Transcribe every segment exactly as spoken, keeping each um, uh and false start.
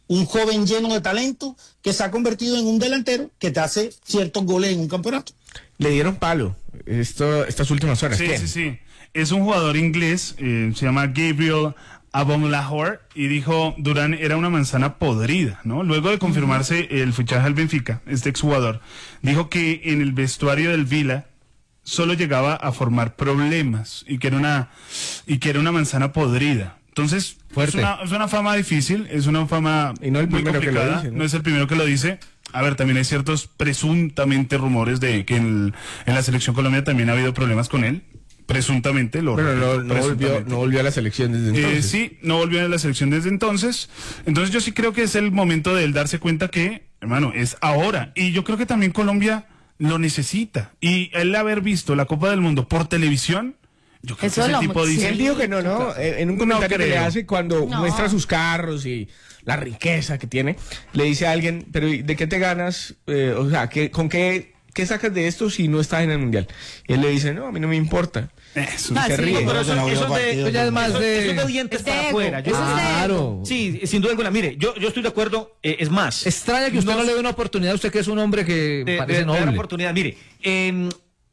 un joven lleno de talento que se ha convertido en un delantero que te hace ciertos goles en un campeonato. Le dieron palo esto, estas últimas horas. Sí, ¿Qué? sí, sí. Es un jugador inglés, eh, se llama Gabriel Agbonlahor, y dijo Durán era una manzana podrida, ¿no? Luego de confirmarse el fichaje al Benfica, este exjugador, dijo que en el vestuario del Vila solo llegaba a formar problemas y que era una, y que era una manzana podrida. Entonces, es una, es una fama difícil, es una fama y no el muy primero complicada, que lo dice, ¿no? no es el primero que lo dice. A ver, también hay ciertos presuntamente rumores de que en, en la selección Colombia también ha habido problemas con él. Presuntamente, lo Bueno, repito, no, no, volvió, no volvió a la selección desde entonces. Eh, sí, no volvió a la selección desde entonces. Entonces yo sí creo que es el momento de él darse cuenta que, hermano, es ahora. Y yo creo que también Colombia lo necesita. Y él haber visto la Copa del Mundo por televisión, yo creo Eso que ese lo- tipo sí. dice... Él dijo que no, ¿no? En un comentario No que le creo. hace cuando No. muestra sus carros y la riqueza que tiene, le dice a alguien, pero ¿y ¿de qué te ganas? Eh, o sea, ¿qué, ¿con qué, qué sacas de esto si no estás en el Mundial? Y él le dice, no, a mí no me importa. Eso. Ah, se sí, ríe. no, Pero eso, No, eso no, es de, partido, eso, no. eso de- es de dientes Es de para ego, afuera. Yo- eso es de ego. Claro. Sí, sin duda alguna. Mire, yo, yo estoy de acuerdo. eh, es más, Extraña que usted no, le dé una oportunidad a usted que es un hombre que de, parece de- de dar noble. oportunidad. Mire, eh,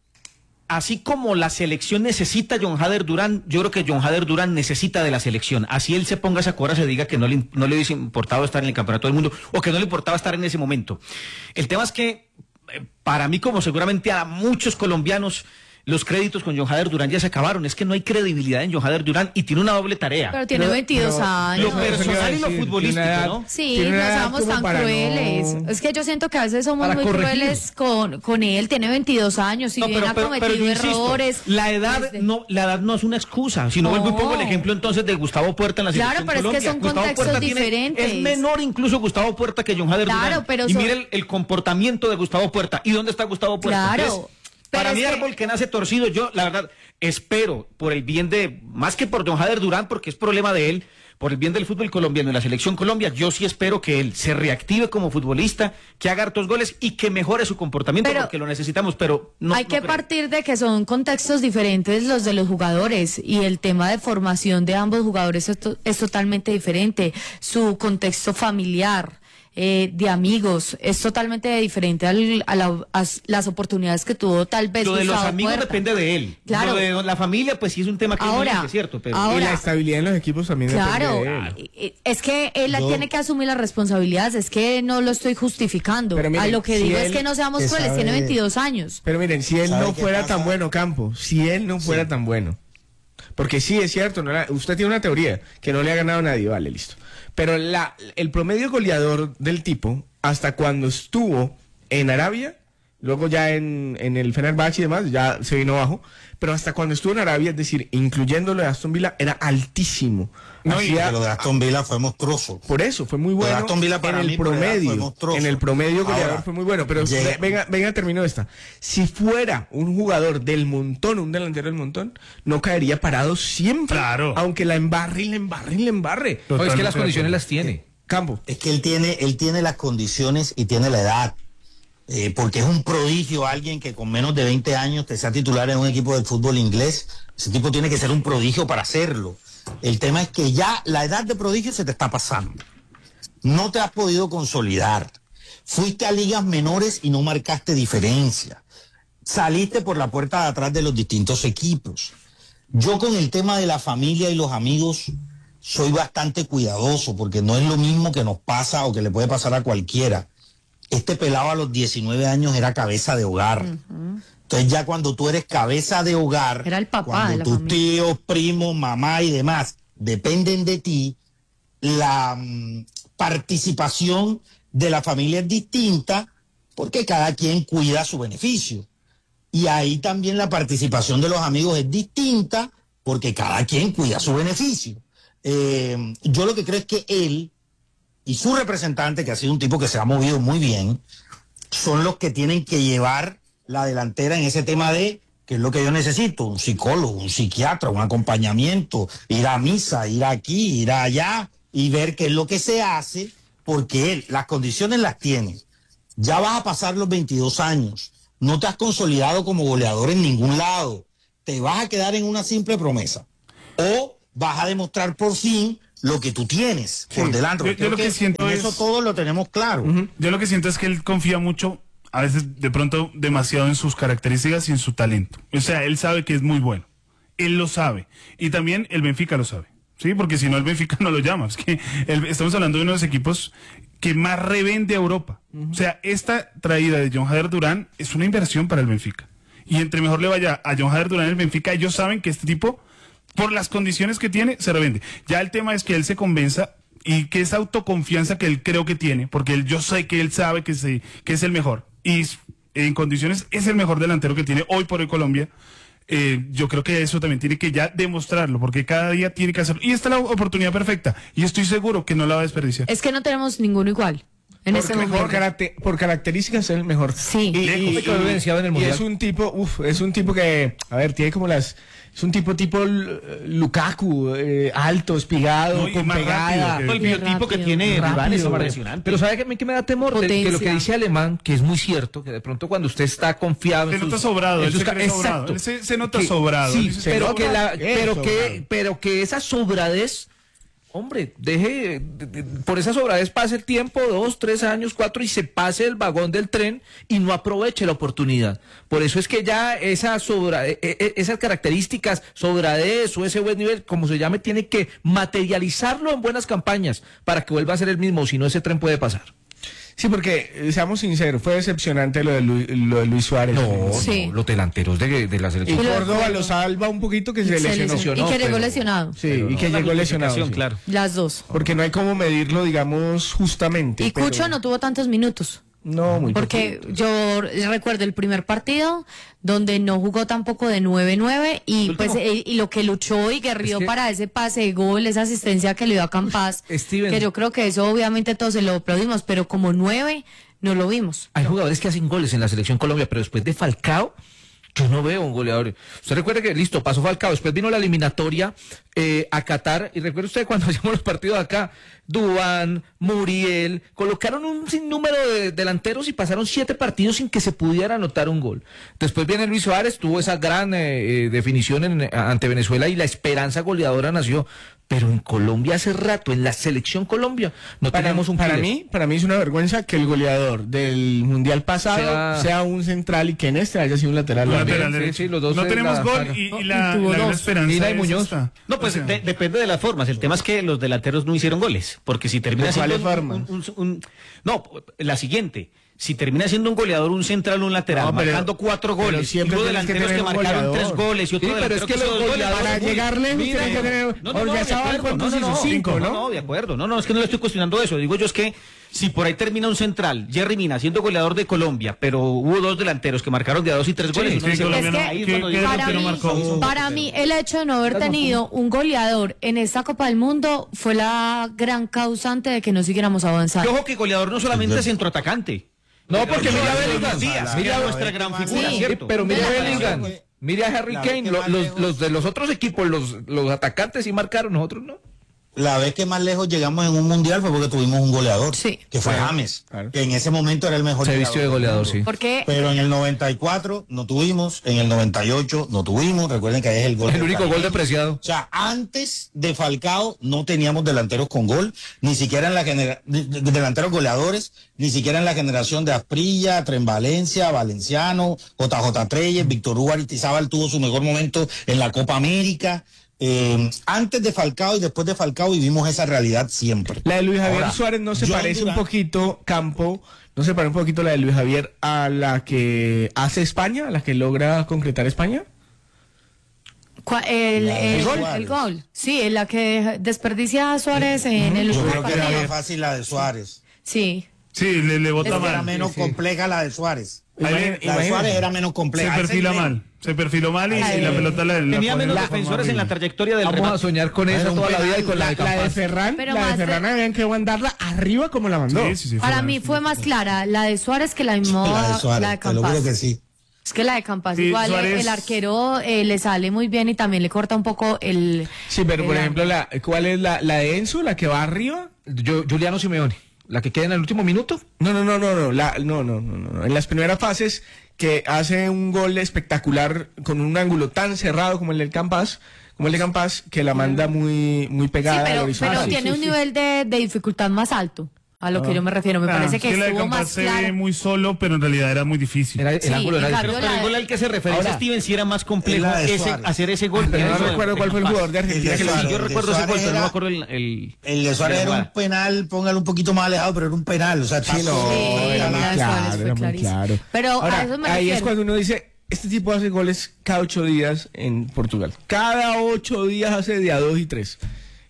así como la selección necesita a John Hader Durán, yo creo que John Hader Durán necesita de la selección. Así él se ponga esa cora, se diga que no le, no le hubiese importado estar en el campeonato del mundo o que no le importaba estar en ese momento. El tema es que, eh, para mí, como seguramente a muchos colombianos, los créditos con John Hader Durán ya se acabaron. Es que no hay credibilidad en John Hader Durán y tiene una doble tarea. Pero tiene Pero- veintidós pero- años. Lo personal y lo Tiene futbolístico, una edad- ¿no? Sí, Tiene no una edad seamos como tan para no- crueles. Es que yo siento que a veces somos Para muy corregir. crueles con, con él. Tiene veintidós años y No, bien pero, ha pero, cometido pero yo insisto, errores. la edad desde- no, la edad no es una excusa. Si no, No. vuelvo y pongo el ejemplo entonces de Gustavo Puerta en la Claro, selección pero es que Colombia. son Gustavo contextos Puerta tiene- diferentes. es menor incluso Gustavo Puerta que John Hader Claro, Durán. pero y son- mire el, el comportamiento de Gustavo Puerta. ¿Y dónde está Gustavo Puerta? Claro, Entonces, pero para es mí, que- árbol que nace torcido, yo, la verdad, espero por el bien de, más que por John Hader Durán, porque es problema de él, por el bien del fútbol colombiano y la selección Colombia, yo sí espero que él se reactive como futbolista, que haga hartos goles y que mejore su comportamiento, Pero porque lo necesitamos, pero no. Hay no que creo. partir de que son contextos diferentes los de los jugadores y el tema de formación de ambos jugadores es, to- es totalmente diferente. Su contexto familiar, eh, de amigos, es totalmente diferente al- a, la- a s- las oportunidades que tuvo tal vez Lo de los Gustavo amigos Puerta. depende de él. Claro. Lo de la familia, pues sí es un tema que Ahora, es muy- es cierto, pero ahora- Y la estabilidad en los equipos también Claro, depende de él. eh, es que él Yo- tiene que asumir las responsabilidades, es que no lo estoy justificando. Pero miren, a lo que si digo es él que no seamos que crueles, sabe- tiene veintidós años. Pero miren, si él ¿Sabe no qué fuera pasa? tan bueno, Campo, si él no fuera tan bueno, porque sí es cierto, no la- usted tiene una teoría que no le ha ganado a nadie, vale, listo. Pero la, el promedio goleador del tipo, hasta cuando estuvo en Arabia, luego ya en, en el Fenerbahce y demás, ya se vino abajo, pero hasta cuando estuvo en Arabia, es decir, incluyéndolo de Aston Villa, era altísimo. No, y Hacía- lo de Aston Villa fue monstruoso. Por eso, fue muy Lo de bueno Aston Villa para en el mí por edad fue promedio. monstruoso. En el promedio goleador Ahora, fue muy bueno. Pero llega- ve- venga, venga, termino esta. Si fuera un jugador del montón, un delantero del montón, no caería parado siempre. Claro. Aunque la embarre y la embarre y la embarre. No, es que las Totalmente condiciones de las tiene. Campo. Es que él tiene, él tiene las condiciones y tiene la edad. Eh, porque es un prodigio alguien que con menos de veinte años te sea titular en un equipo del fútbol inglés. Ese tipo tiene que ser un prodigio para hacerlo. El tema es que ya la edad de prodigio se te está pasando. No te has podido consolidar. Fuiste a ligas menores y no marcaste diferencia. Saliste por la puerta de atrás de los distintos equipos. Yo con el tema de la familia y los amigos soy bastante cuidadoso porque no es lo mismo que nos pasa o que le puede pasar a cualquiera. Este pelado a los diecinueve años era cabeza de hogar. Entonces ya cuando tú eres cabeza de hogar, Era el papá cuando de la tus familia. tíos, primos, mamá y demás dependen de ti, la mm, participación de la familia es distinta porque cada quien cuida su beneficio. Y ahí también la participación de los amigos es distinta porque cada quien cuida su beneficio. Eh, yo lo que creo es que él y su representante, que ha sido un tipo que se ha movido muy bien, son los que tienen que llevar la delantera en ese tema de qué es lo que yo necesito, un psicólogo, un psiquiatra, un acompañamiento, ir a misa, ir aquí, ir allá y ver qué es lo que se hace, porque él las condiciones las tiene. Ya vas a pasar los veintidós años, no te has consolidado como goleador en ningún lado, te vas a quedar en una simple promesa o vas a demostrar por fin lo que tú tienes Sí, por delante. yo- yo Creo lo que siento en es- eso todos lo tenemos claro. Yo lo que siento es que él confía mucho, a veces de pronto demasiado en sus características y en su talento. O sea, él sabe que es muy bueno. Él lo sabe. Y también el Benfica lo sabe. Sí, porque si no el Benfica no lo llama. Es que el- estamos hablando de uno de los equipos que más revende a Europa. O sea, esta traída de John Jader Durán es una inversión para el Benfica. Y entre mejor le vaya a John Jader Durán el Benfica, ellos saben que este tipo, por las condiciones que tiene, se revende. Ya el tema es que él se convenza y que esa autoconfianza que él creo que tiene, porque él, yo sé que él sabe que, se, que es el mejor. Y en condiciones es el mejor delantero que tiene hoy por hoy Colombia. Eh, yo creo que eso también tiene que ya demostrarlo, porque cada día tiene que hacerlo. Y esta es la oportunidad perfecta. Y estoy seguro que no la va a desperdiciar. Es que no tenemos ninguno igual en Porque este por, momento. caracter- por características es el mejor. Sí. Y, y- Lejos. Fue evidenciado en el y Mundial. es un tipo, uf, es un tipo que, a ver, tiene como las, es un tipo tipo L- Lukaku, eh, alto, espigado, No, y con más pegada. rápido El biotipo que rápido. tiene Durán es Rápido. impresionante. Pero ¿sabe qué, qué me da temor? De- Potencia. que lo que dice Alemán, que es muy cierto, que de pronto cuando usted está confiado Se en sus... nota sobrado, en él sus se ca- cree sobrado, Exacto. él se- se nota Que- sobrado, Sí, él se pero, nota que la, que pero, es que, sobrado. pero que esa sobradez... Hombre, deje, de- de- por esa sobradez pase el tiempo, dos, tres años, cuatro, y se pase el vagón del tren y no aproveche la oportunidad. Por eso es que ya esa sobra, e- e- esas características, sobradez o ese buen nivel, como se llame, tiene que materializarlo en buenas campañas para que vuelva a ser el mismo, si no ese tren puede pasar. Sí, porque, eh, seamos sinceros, fue decepcionante lo de, Lu- lo de Luis Suárez. No, Sí. no, los delanteros de, de la Y selección. Y lo- Córdoba lo salva un poquito que se Se lesionó. lesionó. Y que llegó lesionado. Sí, y que La llegó lesionado. justificación, sí. claro. Las dos. Porque no hay cómo medirlo, digamos, justamente. Y pero- Cucho no tuvo tantos minutos. No, muy Porque yo recuerdo el primer partido donde no jugó tampoco de nueve nueve y pues eh, y lo que luchó y guerrió Es que- para ese pase de gol, esa asistencia que le dio a Campas, Steven. que yo creo que eso obviamente todos se lo aplaudimos, pero como nueve no lo vimos. Hay jugadores que hacen goles en la selección Colombia, pero después de Falcao, yo no veo un goleador. Usted recuerda que, listo, pasó Falcao, después vino la eliminatoria eh, a Qatar, y recuerda usted cuando hacíamos los partidos acá, Duván, Muriel, colocaron un sinnúmero de delanteros y pasaron siete partidos sin que se pudiera anotar un gol. Después viene Luis Suárez, tuvo esa gran eh, eh, definición en- ante Venezuela y la esperanza goleadora nació. Pero en Colombia hace rato, en la selección Colombia, no Para, tenemos un para killer. mí, para mí es una vergüenza que el goleador del mundial pasado Sea- sea, un central y que en este haya sido un lateral. Un También, lateral sí, derecho. sí, los dos no en tenemos la gol saga. y, y No, la, y tuvo la gran dos. esperanza Ina y es Muñoz. esta. No, pues O sea, de- depende de las formas. El tema es que los delanteros no hicieron goles. Porque si termina ¿De siendo cuáles un, formas? un- un- un- no, la siguiente. Si termina siendo un goleador, un central o un lateral, No, pero- marcando cuatro pero goles, y siempre hubo tienes que delanteros que, tener un marcaron goleador. tres goles y otro Sí, pero delantero es que hizo los dos goles, goleadores- Para muy- llegar lejos Mira, tiene que tener- no, no, no, Olga de Sábal, acuerdo, ¿cuántos no, no, hizo? no, Cinco, no, ¿no? no, de acuerdo. No, no, es que no le estoy cuestionando eso. Digo yo es que si por ahí termina un central, Jerry Mina siendo goleador de Colombia, pero hubo dos delanteros que marcaron de a dos y tres goles. sí, uno dice, Colombia "Bueno, no- ahí es ¿qué- cuando qué digo, Para delantero mí, marcó? para mí, el hecho de no haber tenido un goleador en esta Copa del Mundo fue la gran causante de que no siguiéramos Y avanzando. ojo que goleador no solamente es centroatacante. No, porque mira a Todos los Bellingham. días, Mira mira a- nuestra gran figura, Sí, ¿cierto? Pero mira a Mira, Bellingham, pero- mira a Harry La vez Kane, que lo- más los, lejos- los de los otros equipos, los, los atacantes sí marcaron, nosotros no. La vez que más lejos llegamos en un mundial fue porque tuvimos un goleador, Sí. que fue Claro, James, claro. que en ese momento era el mejor. Se vistió de del goleador, mundo. sí. Porque Pero en el noventa y cuatro no tuvimos, en el noventa y ocho no tuvimos, recuerden que ahí es el gol. El de único Cali. gol de Preciado. O sea, antes de Falcao no teníamos delanteros con gol, ni siquiera en la genera de- de- delanteros goleadores, ni siquiera en la generación de Asprilla, Tren Valencia, Valenciano, J J Treyes, Víctor Hugo Aristizábal tuvo su mejor momento en la Copa América. Eh, antes de Falcao y después de Falcao vivimos esa realidad siempre. La de Luis Javier Ahora, Suárez no se John parece Durán- un poquito, Campo, no se parece un poquito la de Luis Javier a la que hace España, a la que logra concretar España. cua- el, La de el- Suárez. el gol, sí, en la que desperdicia a Suárez en el Yo último creo que era partido. más fácil la de Suárez. Sí, Sí, le, le bota Es que Era mal. menos sí. compleja la de Suárez. Ahí La le- de imagínate. Suárez era menos Se compleja. perfila Ese- mal. Se perfiló mal y, Ay, y la pelota la, la Tenía pone menos de defensores forma en la horrible. trayectoria del Vamos a remate. soñar con esa Era un toda la vida y con la de La, la de Campas. Ferran, Pero la de más de- Ferran habían que mandarla arriba como la mandó. Sí, sí, sí, para fue- mí fue más clara la de Suárez que la misma La de Suárez, la de te lo juro Campas. que sí. Es que la de Campas Sí, igual eh, Suárez- el arquero eh, le sale muy bien y también le corta un poco el... Sí, pero por el ejemplo, la, ¿cuál es la, la de Enzo, la que va arriba? Yo, Juliano Simeone, la que queda en el último minuto. No, no, no, no, no, la, no, no, no, no, no. En las primeras fases que hace un gol espectacular con un ángulo tan cerrado como el del Campas, como el de Campas, que la manda muy, muy Sí, pegada al pero, horizonte. pero Ah, sí, tiene sí, un sí. nivel de, de dificultad más alto, a lo que yo me refiero. Me Ah, parece es que la de estuvo Campas más se ve claro. muy solo, pero en realidad era muy difícil. Era, el Sí, ángulo en era cambio, Pero, diferente. pero el gol al que se referencia Ahora, Steven sí era más complejo es la de ese, Suárez. hacer ese gol. Pero que no eso de- recuerdo de cuál fue el Campas. jugador de Argentina El de que lo Suárez, hizo. Yo el de recuerdo ese Suárez gol, pero no me era- acuerdo el... El, El de Suárez la era un jugada. penal, póngalo un poquito más alejado, pero era un penal. O sea, está Sí, no, solo, Sí, era muy la de claro, Suárez fue era muy clarísimo. claro. Pero Ahora, a eso me ahí refiero. es cuando uno dice, este tipo hace goles cada ocho días en Portugal. Cada ocho días hace de a dos y tres.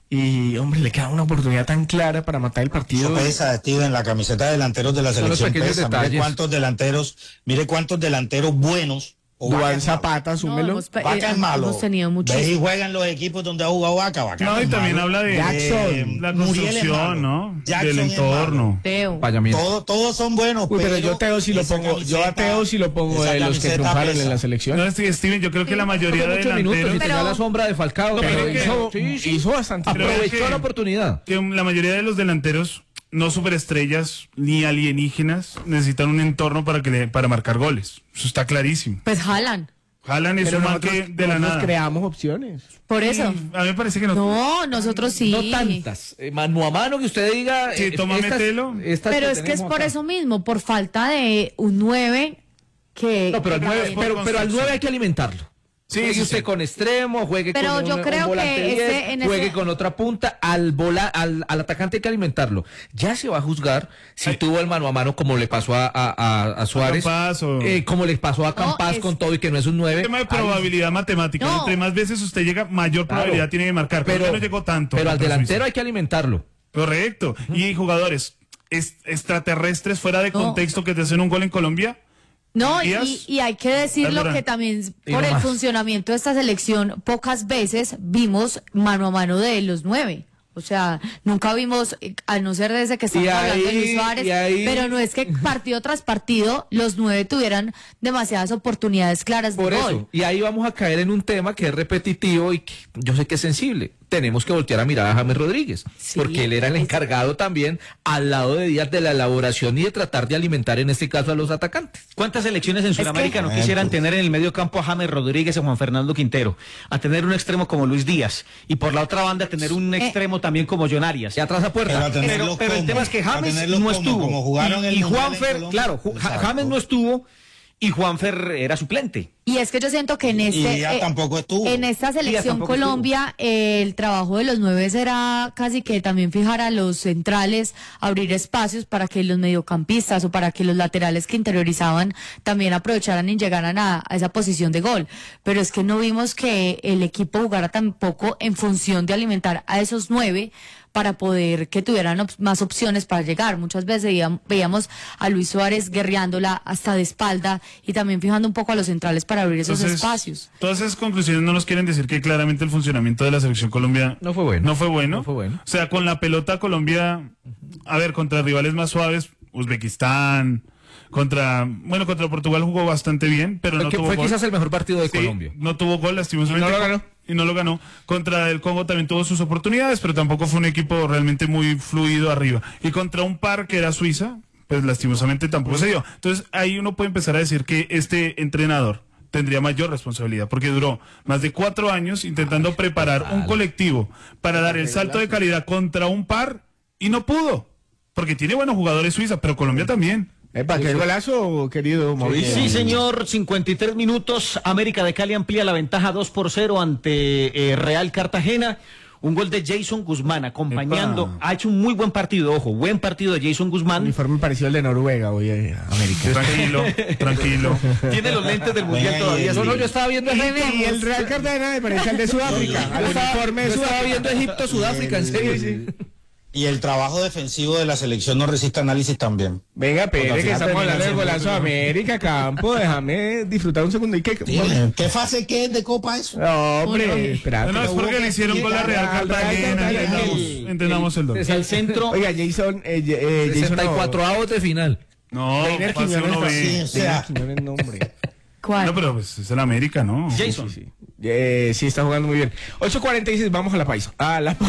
Y, hombre, le queda una oportunidad tan clara para matar el partido. Eso pesa, Steven, la camiseta de delanteros de la Son los selección pequeños pesa. detalles. Mire cuántos delanteros, mire cuántos delanteros buenos. o Vaca Duván es malo. Zapata, No, súmelo. hemos, pe- Vaca eh, es malo. hemos tenido muchos. Ve y juegan los equipos donde ha jugado Vaca. Vaca No, no y es también malo. habla de Jackson, la Muriel es construcción, malo. ¿no? Jackson Del es entorno. Teo. Vaya, mira. Todo- todos son buenos. Uy, pero yo Teo sí lo esa pongo, yo a camiseta- Teo sí lo pongo esa de los que camiseta triunfaron pesa. en la selección. No, es que, Steven, yo creo que la mayoría Fue de muchos minutos y delanteros... tenía Pero- la sombra de Falcao. No, pero pero que- hizo, sí, sí. Hizo bastante. Pero- Aprovechó que- la oportunidad. que la mayoría de los delanteros, no superestrellas ni alienígenas, necesitan un entorno para que le, para marcar goles. Eso está clarísimo. Pues jalan. Haaland es Pero un man nosotros, que de la nosotros nada. creamos opciones. Por eso. A mí me parece que no. No, nosotros sí. No tantas. Eh, mano a mano que usted diga. Sí, eh, toma, estas- mételo. estas Pero es que es tenemos por acá. eso mismo, por falta de un nueve que... No, pero al Pero nueve, es por pero, pero al construcción. nueve hay que alimentarlo. Sí, Juegue sí, usted sí. con extremo, juegue Pero con yo un, creo un volante que diez, ese- en juegue ese- con otra punta, al, bola, al, al atacante hay que alimentarlo. Ya se va a juzgar si Ay. tuvo el mano a mano como le pasó a, a, a- a Suárez, Campas o- eh, como le pasó a Campas es- con todo y que no es un nueve. tema de probabilidad matemática. No. Entre más veces usted llega, mayor Claro. probabilidad tiene de marcar. Pero Pero, no llegó tanto. pero al contra delantero Suiza. hay que alimentarlo. Correcto. Y jugadores es- extraterrestres fuera de No. contexto que te hacen un gol en Colombia. No, y, Díaz, y hay que decirlo Durán. que también Y por no el más. funcionamiento de esta selección, pocas veces vimos mano a mano de los nueve. O sea, nunca vimos, eh, a no ser desde que estamos Y hablando de ahí- Luis Suárez, y ahí- pero no es que partido tras partido los nueve tuvieran demasiadas oportunidades claras de Por gol. eso. Y ahí vamos a caer en un tema que es repetitivo y que yo sé que es sensible. Tenemos que voltear a mirar a James Rodríguez. Sí, porque él era el es- encargado también, al lado de Díaz, de la elaboración y de tratar de alimentar, en este caso, a los atacantes. ¿Cuántas selecciones en Sudamérica no quisieran tener en el medio campo a James Rodríguez y a Juan Fernando Quintero? A tener un extremo como Luis Díaz. Y por la otra banda tener un extremo también como John Arias. Y atrás a Pero puerta. a tener- Pero, tenerlos pero el como, tema es que a James tenerlos no como- estuvo. como jugaron y el y Mundial en Juanfer, Colombia. claro, Ju- Ja- Exacto. James no estuvo y Juanfer era suplente. Y es que yo siento que en Y este Díaz eh, tampoco estuvo. en esta selección tampoco Colombia eh, el trabajo de los nueve será casi que también fijar a los centrales, abrir espacios para que los mediocampistas o para que los laterales que interiorizaban también aprovecharan y llegaran a, a esa posición de gol. Pero es que no vimos que el equipo jugara tampoco en función de alimentar a esos nueve para poder que tuvieran op- más opciones para llegar. Muchas veces veíam- veíamos a Luis Suárez guerreándola hasta de espalda y también fijando un poco a los centrales para abrir esos Entonces, espacios. Todas esas conclusiones no nos quieren decir que claramente el funcionamiento de la selección Colombia No fue bueno. No fue bueno. No fue bueno. O sea, con la pelota Colombia, a ver, contra rivales más suaves, Uzbekistán, contra, bueno, contra Portugal jugó bastante bien, pero no que tuvo fue gol. quizás el mejor partido de Sí, Colombia. no tuvo gol, lastimosamente. Y no lo ganó. Y no lo ganó. Contra el Congo también tuvo sus oportunidades, pero tampoco fue un equipo realmente muy fluido arriba. Y contra un par que era Suiza, pues lastimosamente tampoco se dio. Entonces ahí uno puede empezar a decir que este entrenador tendría mayor responsabilidad, porque duró más de cuatro años intentando preparar un colectivo para dar el salto de calidad contra un par y no pudo. Porque tiene buenos jugadores Suiza, pero Colombia también. Epa, qué golazo, querido Mauricio. Sí, señor, cincuenta y tres minutos. América de Cali amplía la ventaja dos por cero ante eh, Real Cartagena. Un gol de Jason Guzmán acompañando. Epa. Ha hecho un muy buen partido, ojo, buen partido de Jason Un Guzmán. uniforme parecido al de Noruega hoy eh, América. Tranquilo, tranquilo. Tiene los lentes del Mundial Venga, todavía. y el- No, no, Steven. yo estaba viendo Egipto. Y el Real Cartagena me parece al de Sudáfrica. Al Yo estaba, uniforme yo de estaba Sudáfrica. viendo Egipto, Sudáfrica, en serio. sí. Y el trabajo defensivo de la selección no resiste análisis también. Venga, Porque Pere, al que final estamos hablando del termina golazo de América, Campo. Déjame disfrutar un segundo. ¿Y qué? Dime, ¿qué fase que es de Copa eso? No, hombre, Uno. espérate. No, no, es porque le hicieron con la Real Al Real Cartagena. Cartagena, Entendamos, el- entendamos el dolor. El centro. Oiga, Jason, eh, eh, Jason sesenta y cuatro avos de final. No, Reiner pase Quiñones uno está- ve. Sí, o sea, Quiñones, no, hombre. ¿Cuál? No, pero pues es el América, ¿no? Jason. Sí, sí. Eh, sí, está jugando muy bien. ocho cuarenta y seis, vamos a la paisa. A la,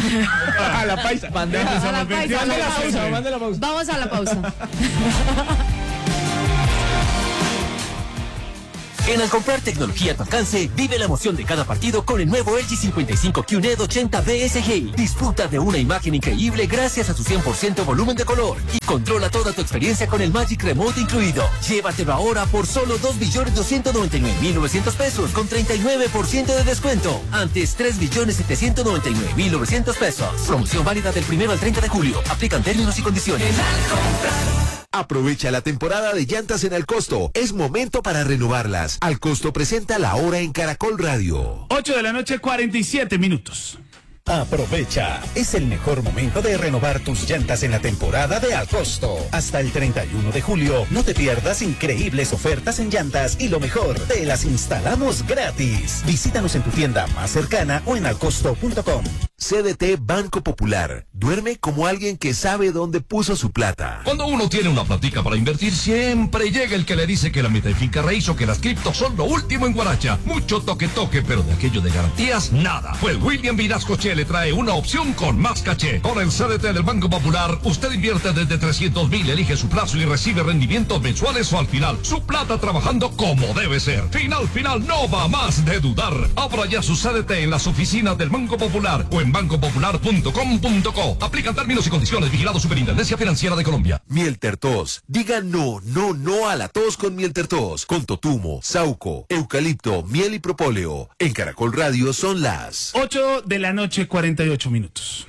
a la paisa. Bandeja. A la paisa, Mande la a la pausa, pausa. mande la pausa. Vamos a la pausa. En al comprar tecnología a tu alcance, vive la emoción de cada partido con el nuevo L G cincuenta y cinco Q N E D ochenta B S G. Disfruta de una imagen increíble gracias a su cien por ciento volumen de color y controla toda tu experiencia con el Magic Remote incluido. Llévatelo ahora por solo dos millones doscientos noventa y nueve mil novecientos pesos con treinta y nueve por ciento de descuento. Antes tres millones setecientos noventa y nueve mil novecientos pesos. Promoción válida del primero al treinta de julio. Aplican términos y condiciones. Aprovecha la temporada de llantas en Alcosto. Es momento para renovarlas. Alcosto presenta La Hora en Caracol Radio. ocho de la noche, cuarenta y siete minutos. Aprovecha, es el mejor momento de renovar tus llantas en la temporada de Alcosto. Hasta el treinta y uno de julio, no te pierdas increíbles ofertas en llantas y lo mejor, te las instalamos gratis. Visítanos en tu tienda más cercana o en alcosto punto com. C D T Banco Popular. Duerme como alguien que sabe dónde puso su plata. Cuando uno tiene una platica para invertir, siempre llega el que le dice que la meta de finca raíz o que las criptos son lo último en Guaracha. Mucho toque toque, pero de aquello de garantías, nada. Pues William Vinasco Che le trae una opción con más caché. Con el C D T del Banco Popular, usted invierte desde trescientos mil, elige su plazo y recibe rendimientos mensuales o al final. Su plata trabajando como debe ser. Final, final, no va más de dudar. Abra ya su C D T en las oficinas del Banco Popular o en banco popular punto com punto co. Aplican términos y condiciones. Vigilado Superintendencia Financiera de Colombia. Mieltertos. Diga no, no, no a la tos con Mieltertos. Con totumo, sauco, eucalipto, miel y propóleo. En Caracol Radio son las ocho de la noche, cuarenta y ocho minutos.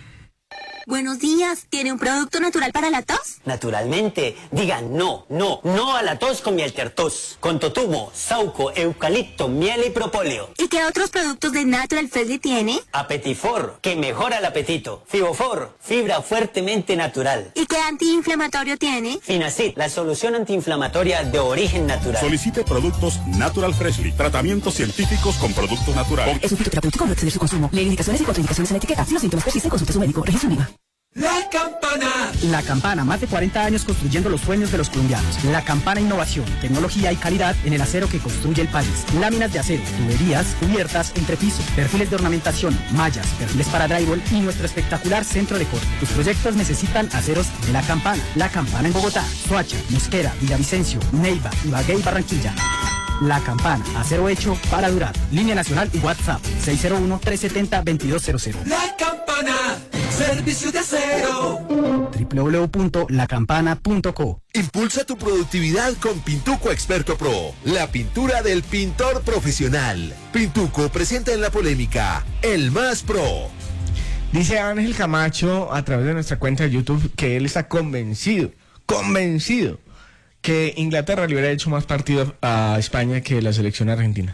Buenos días, ¿tiene un producto natural para la tos? Naturalmente, diga no, no, no a la tos con Mieltertos, con totumo, sauco, eucalipto, miel y propóleo. ¿Y qué otros productos de Natural Freshly tiene? Apetifor, que mejora el apetito. Fibofor, fibra fuertemente natural. ¿Y qué antiinflamatorio tiene? Finacid, la solución antiinflamatoria de origen natural. Solicite productos Natural Freshly, tratamientos científicos con productos naturales. Es un fitoterapéutico, no exceder su consumo. Lee indicaciones y contraindicaciones en la etiqueta. Si los síntomas persisten, consulte a su médico. Registro IVA. La Campana. La Campana, más de cuarenta años construyendo los sueños de los colombianos. La Campana, innovación, tecnología y calidad en el acero que construye el país. Láminas de acero, tuberías, cubiertas, entrepiso, perfiles de ornamentación, mallas, perfiles para drywall y nuestro espectacular centro de corte. Tus proyectos necesitan aceros de La Campana. La Campana en Bogotá, Soacha, Mosquera, Villavicencio, Neiva, Ibagué y Barranquilla. La Campana, acero hecho para durar. Línea nacional y WhatsApp seis cero uno, tres siete cero, dos dos cero cero. La Campana, servicio de acero. doble u doble u doble u punto la campana punto co. Impulsa tu productividad con Pintuco Experto Pro, la pintura del pintor profesional. Pintuco presenta en la polémica El Más Pro. Dice Ángel Camacho a través de nuestra cuenta de YouTube que él está convencido, convencido que Inglaterra le hubiera hecho más partido a España que la selección argentina.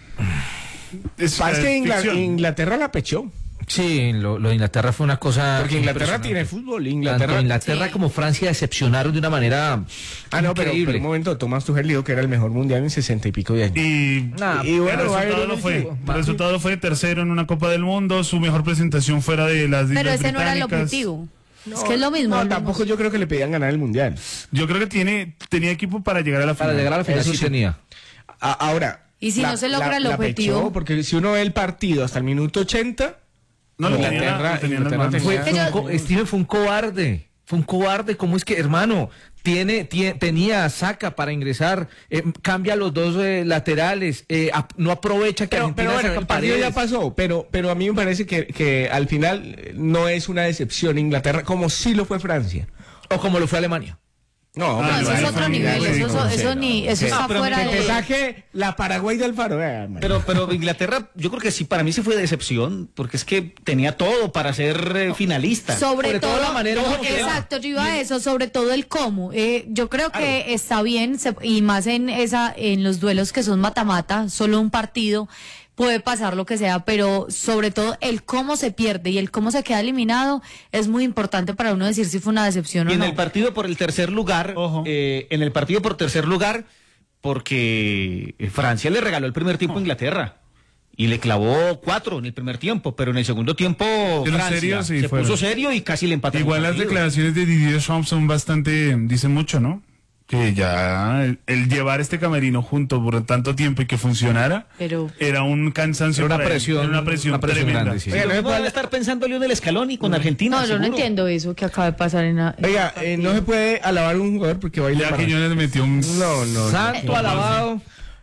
Es, es que Ingla ficción. Inglaterra la pechó. Sí, lo, lo de Inglaterra fue una cosa. Porque Inglaterra tiene fútbol. Inglaterra, Tanto Inglaterra sí. como Francia decepcionaron de una manera. Ah, no, pero, pero un momento, Tomás Tuchel dijo que era el mejor mundial en sesenta y pico de años. Y, nah, y bueno, el resultado, no fue, el resultado fue tercero en una Copa del Mundo, su mejor presentación fuera de las Islas Pero ese Británicas. no era el objetivo. No, es que es lo mismo. No, tampoco yo creo que le pedían ganar el mundial. Yo creo que tiene tenía equipo para llegar a la final. Para llegar a la final sí, sí tenía. A, ahora. Y si la, no se logra la, el la objetivo. Pechó, porque si uno ve el partido hasta el minuto ochenta. No, lo tenía, lo tenía en las manos. Fue, fue un co Steven fue un cobarde. Fue un cobarde. ¿Cómo es que, hermano? Tiene, tiene, tenía saca para ingresar, eh, cambia los dos eh, laterales, eh, a, no aprovecha que pero, Argentina pero bueno, el partido paredes. ya pasó, pero, pero a mí me parece que, que al final no es una decepción Inglaterra, como sí lo fue Francia. O como lo fue Alemania. No, no, eso es otro nivel, eso, eso, eso ni, eso está pero fuera que de... te saque la Paraguay del Faro. Eh, pero, pero Inglaterra, yo creo que sí, para mí sí fue decepción, porque es que tenía todo para ser eh, finalista. Sobre, sobre todo, todo la manera no, como exacto, yo iba a eso, sobre todo el cómo. Eh, yo creo que claro. está bien, se, y más en esa, en los duelos que son mata-mata, solo un partido, puede pasar lo que sea, pero sobre todo el cómo se pierde y el cómo se queda eliminado es muy importante para uno decir si fue una decepción y o en no. el partido por el tercer lugar, eh, en el partido por tercer lugar, porque Francia le regaló el primer tiempo a Inglaterra y le clavó cuatro en el primer tiempo, pero en el segundo tiempo Francia serio, sí, se fueron. puso serio y casi le empató. Igual las declaraciones de Didier Deschamps son bastante, dicen mucho, ¿no? Que ya el, el llevar este camerino junto por tanto tiempo y que funcionara pero, era un cansancio, era una para presión, él, era una presión, una presión tremenda. grande, sí. Oiga, no puede estar pensando Lionel Scaloni con Argentina. No, yo seguro. no entiendo eso que acaba de pasar en la, en Oiga, eh, no se puede alabar a un jugador porque baila. Ya Quiñones metió un no, no, santo no, alabado.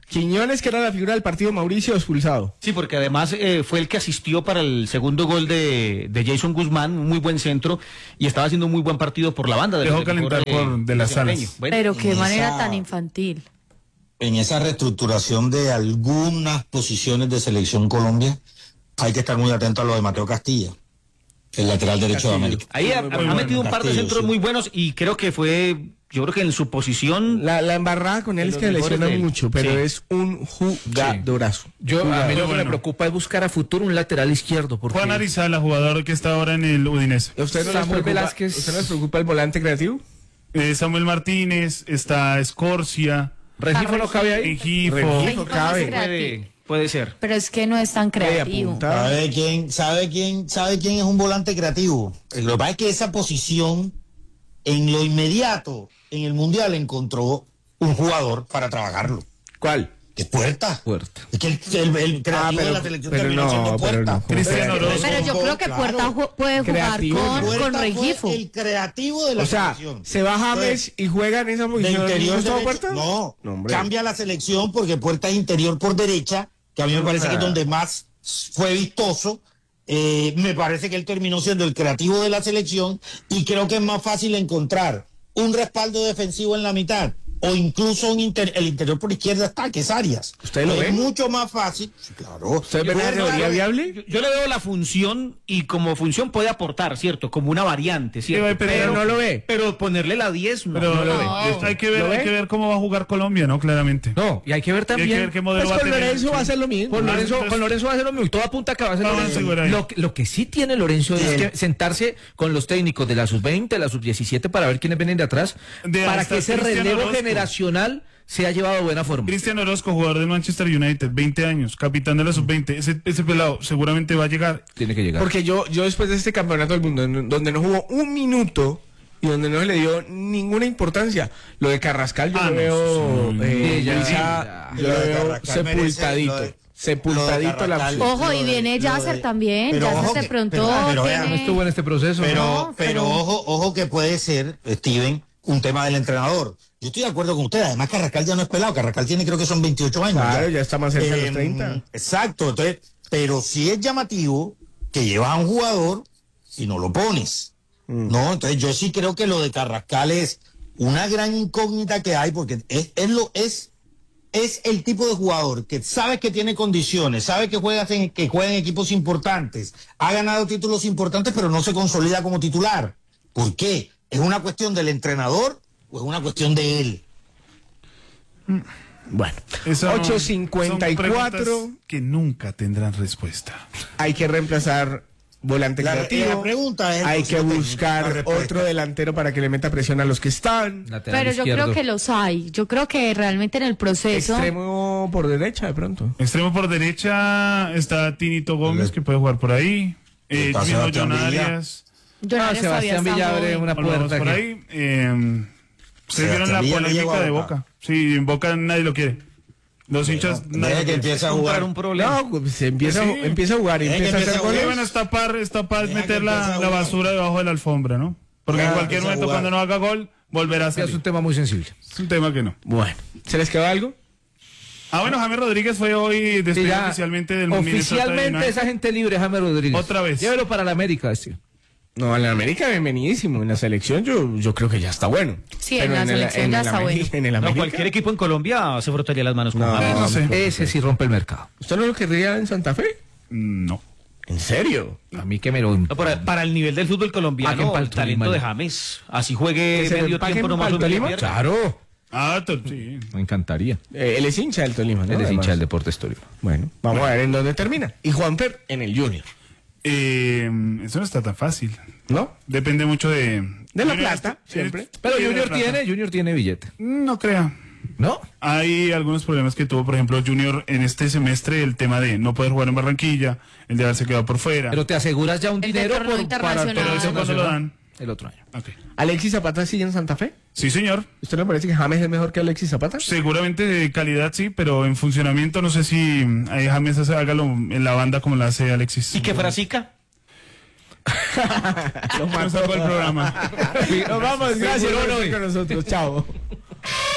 Quiñones, que era la figura del partido, Mauricio, expulsado. Sí, porque además eh, fue el que asistió para el segundo gol de, de Jason Guzmán, un muy buen centro, y estaba haciendo un muy buen partido por la banda. Dejó de calentar por, eh, de las salas. Bueno, pero qué esa, manera tan infantil. En esa reestructuración de algunas posiciones de Selección Colombia, hay que estar muy atento a lo de Mateo Castilla, el lateral derecho de América. Ahí ha, ha metido un par de centros muy buenos y creo que fue... Yo creo que en su posición... La, la embarrada con él es que lesiona mucho, pero sí. es un jugadorazo. Sí. Yo, a mí lo que bueno. me preocupa es buscar a futuro un lateral izquierdo. Porque... Juan Arizala, jugador que está ahora en el Udinese. ¿Usted no Samuel Velázquez. ¿Usted no les preocupa el volante creativo? Eh, Samuel Martínez, está Escorcia. ¿Regifo no cabe ahí? Regifo. Regifo cabe. Puede, puede ser. Pero es que no es tan creativo. ¿Sabe quién, sabe, quién, ¿Sabe quién es un volante creativo? Lo que pasa es que esa posición... En lo inmediato, en el Mundial encontró un jugador para trabajarlo. ¿Cuál? Que es Puerta. Puerta. Es que el, el, el creativo ah, pero, de la selección terminó no, siendo Puerta. No, Cristiano Orozco. Pero yo creo que Puerta claro. puede jugar creativo, con, con Regifo. El creativo de la o sea, selección. Se va James y juega en esa posición. ¿De interior ¿No, Puerta? No, no cambia la selección porque Puerta es interior por derecha, que a mí me parece ah. que es donde más fue vistoso. Eh, me parece que él terminó siendo el creativo de la selección y creo que es más fácil encontrar un respaldo defensivo en la mitad o incluso un inter el interior por izquierda está, que es Arias. ¿Usted lo es ve? mucho más fácil. Claro. ¿Usted ve la teoría viable? Yo, yo le veo la función y como función puede aportar, ¿cierto? Como una variante, ¿cierto? Sí, pero, pero no lo ve. Pero ponerle la diez, no. Pero no lo no. ve. Hay que ver, hay que ver cómo va a jugar Colombia, ¿no? Claramente. No, y hay que ver también. Y hay que ver qué modelo pues va con a tener. Lorenzo va a hacer lo mismo. Con Lorenzo, con Lorenzo va a hacer lo mismo. Y todo apunta a que va a hacer lo mismo. Lo, lo que sí tiene Lorenzo sí. es que sentarse con los técnicos de la sub veinte, la sub diecisiete para ver quiénes vienen de atrás, de para que ese relevo Orozco. generacional se ha llevado de buena forma. Cristiano Orozco, jugador del Manchester United, veinte años, capitán de la sub veinte. Ese, ese pelado seguramente va a llegar. Tiene que llegar. Porque yo, yo después de este campeonato del mundo, donde no jugó un minuto y donde no se le dio ninguna importancia, lo de Carrascal yo ah, lo no, veo, sí, eh, ya, ya, ya, yo lo veo sepultadito. De, sepultadito la Ojo, y viene Yasser también. Yasser de pronto. Pero, pero, tiene... vean, no estuvo en este proceso. Pero, no, pero, pero ojo, ojo que puede ser, Steven, un tema del entrenador. Yo estoy de acuerdo con usted, además Carrascal ya no es pelado, Carrascal tiene creo que son veintiocho años. Claro, ya, ya está más cerca eh, de los treinta. Exacto, entonces, pero sí es llamativo que llevas a un jugador y no lo pones. Mm. No, entonces yo sí creo que lo de Carrascal es una gran incógnita que hay, porque es, es lo es es el tipo de jugador que sabe que tiene condiciones, sabe que juega en, que juega en equipos importantes, ha ganado títulos importantes, pero no se consolida como titular. ¿Por qué? ¿Es una cuestión del entrenador o es una cuestión de él? Bueno, Eso ocho cincuenta y cuatro que nunca tendrán respuesta. Hay que reemplazar volante la, creativo. La pregunta es hay que buscar otro delantero para que le meta presión a los que están. Pero yo creo que los hay. Yo creo que realmente en el proceso. Extremo por derecha de pronto. Extremo por derecha está Tinito Gómez, que puede jugar por ahí. Eh, mismo John Arias. Ah, Sebastián Villa abre una puerta por ahí. Eh, Ustedes vieron la polémica de Boca. Sí, en Boca nadie lo quiere. Los bueno, hinchas nadie que empieza a jugar un problema. No, pues se empieza, sí. empieza a jugar y empieza, empieza a hacer goles. Van a estapar, estapar meter la, la basura debajo de la alfombra, ¿no? Porque ah, en cualquier momento cuando no haga gol volverá a salir. Es un tema muy sensible. Es un tema que no. Bueno, ¿se les quedó algo? Ah, bueno, James Rodríguez fue hoy despedido oficialmente del Oficialmente esa gente libre, James Rodríguez. Otra vez. Llévelo para la América, este. No, en la América bienvenidísimo. En la selección yo, yo creo que ya está bueno. Sí, en la en selección el, ya en está bueno. En el no, cualquier equipo en Colombia se frotaría las manos con no, James. No sé. Ese sí rompe el mercado. ¿Usted no lo querría en Santa Fe? No. ¿En serio? A mí que me lo... No, para, para el nivel del fútbol colombiano, el talento de James. Así juegue medio tiempo nomás. Claro. Ah, sí. Me encantaría. Eh, él es hincha del Tolima, ¿no? Él es hincha del Deportes Tolima. Bueno, vamos bueno. a ver en dónde termina. Y Juanfer en el Junior. Eh, eso no está tan fácil, ¿no? Depende mucho de... De la plata, siempre. Pero Junior tiene, Junior tiene billete. No crea. ¿No? Hay algunos problemas que tuvo, por ejemplo, Junior en este semestre, el tema de no poder jugar en Barranquilla, el de haberse quedado por fuera. Pero te aseguras ya un el dinero por, internacional. Para, pero eso cuando lo dan. El otro año. Okay. ¿Alexis Zapata sigue en Santa Fe? Sí, señor. ¿Usted le parece que James es mejor que Alexis Zapata? Seguramente de calidad sí, pero en funcionamiento no sé si eh, James hace, hágalo en la banda como la hace Alexis. ¿Y qué Frasica? Lo sacó el programa. Nos vamos, gracias por estar con nosotros. Chao.